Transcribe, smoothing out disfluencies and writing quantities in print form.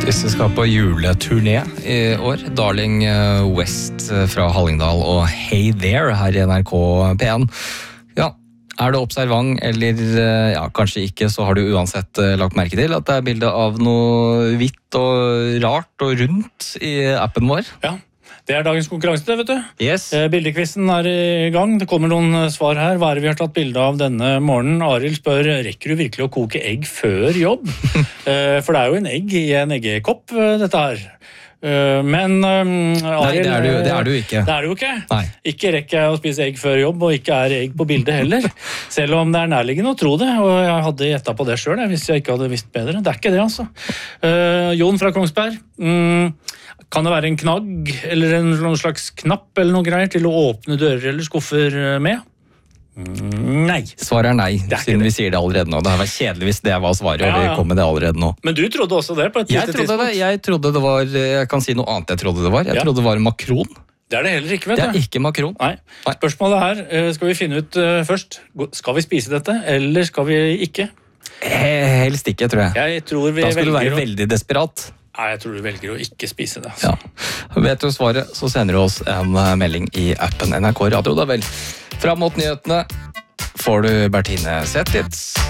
Hvis vi skal på juleturné i år, Darling West fra Hallingdal og Hey There her i NRK P1. Ja, er du observant eller kanskje ikke, så har du uansett lagt merke til at det er bilde av noe hvitt og rart og rundt i appen vår. Ja. Det er dagens konkurranse, vet du. Yes. Bildekvisten er i gang. Det kommer noen svar her. Hva er det vi har tatt bilde av denne morgenen? Arild spør, rekker du virkelig å koke egg før jobb? For det er jo en egg i en eggekopp, dette her. Men Arild, Nei, det er du ikke. Det er det jo ikke. Nei. Ikke rekker jeg å spise egg før jobb, og ikke er egg på bildet heller. Selv om det er nærliggende å tro det, og jeg hadde gjettet på det selv, hvis jeg ikke hadde visst bedre. Det er ikke det, altså. Jon fra Kongsberg. Kan det være en knagg eller en slags knapp eller noe greier til å åpne dører eller skuffer med? Nei. Svaret er nei, siden vi sier det allerede nå. Det hadde vært kjedelig hvis det var svaret, og vi kom med det allerede nå. Men du trodde også det på et tidspunkt? Jeg trodde det var, jeg kan si noe annet jeg trodde det var. Jeg trodde det var makron. Det er det heller ikke, vet du. Det er ikke makron. Nei. Spørsmålet her, skal vi finne ut først, skal vi spise dette, eller skal vi ikke? Helst ikke, tror jeg. Da skal du være veldig desperat. Nei, jeg tror du velger å ikke spise det. Ja. Vet du svaret, så sender du oss en melding i appen NRK Radio. Da vel, fram mot nyhetene får du Bertine Zetlitz.